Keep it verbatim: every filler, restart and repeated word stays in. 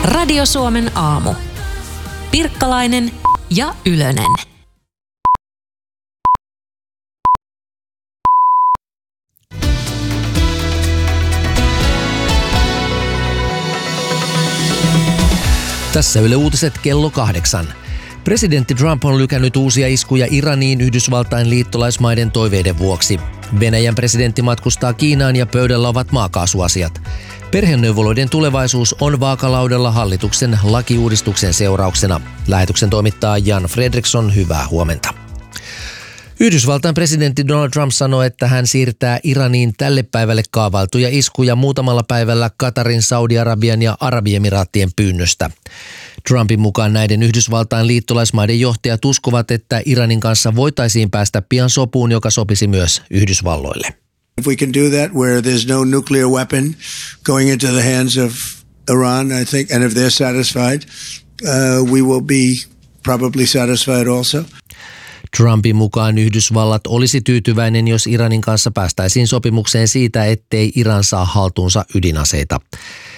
Radio Suomen aamu. Pirkkalainen ja Ylönen. Tässä Yle Uutiset kello kahdeksan. Presidentti Trump on lykännyt uusia iskuja Iraniin Yhdysvaltain liittolaismaiden toiveiden vuoksi. Venäjän presidentti matkustaa Kiinaan ja pöydällä ovat maakaasuasiat. Perheneuvoloiden tulevaisuus on vaakalaudalla hallituksen lakiuudistuksen seurauksena. Lähetyksen toimittaa Jan Fredriksson, hyvää huomenta. Yhdysvaltain presidentti Donald Trump sanoi, että hän siirtää Iraniin tälle päivälle kaavailtuja iskuja muutamalla päivällä Katarin, Saudi-Arabian ja Arabiemiraattien pyynnöstä. Trumpin mukaan näiden Yhdysvaltain liittolaismaiden johtajat uskovat, että Iranin kanssa voitaisiin päästä pian sopuun, joka sopisi myös Yhdysvalloille. If we can do that where there's no nuclear weapon going into the hands of Iran, I think, and if they're satisfied, uh, we will be probably satisfied also. Trumpin mukaan Yhdysvallat olisi tyytyväinen, jos Iranin kanssa päästäisiin sopimukseen siitä, ettei Iran saa haltuunsa ydinaseita.